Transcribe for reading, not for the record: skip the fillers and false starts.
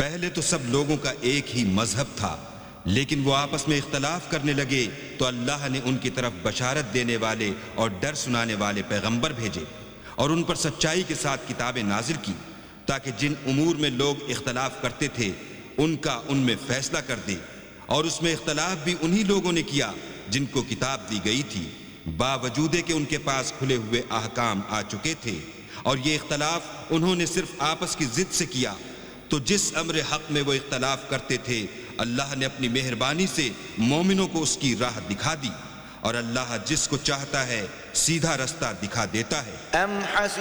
पहले तो सब लोगों का एक ही मजहब था, लेकिन वो आपस में इख्तलाफ करने लगे तो अल्लाह ने उनकी तरफ बशारत देने वाले और डर सुनाने वाले पैगंबर भेजे और उन पर सच्चाई के साथ किताबें नाजिल की, ताकि जिन उमूर में लोग इख्तलाफ करते थे उनका उनमें फैसला कर दे। और उसमें इख्तलाफ भी उन्हीं लोगों ने किया जिनको किताब दी गई थी, बावजूद कि उनके पास खुले हुए अहकाम आ चुके थे, और ये इख्तलाफ उन्होंने सिर्फ आपस की जिद से किया। तो जिस अम्र हक में वो इख्तलाफ करते थे, अल्लाह ने अपनी मेहरबानी से मोमिनों को उसकी राह दिखा दी, और अल्लाह जिसको चाहता है सीधा रास्ता दिखा देता है।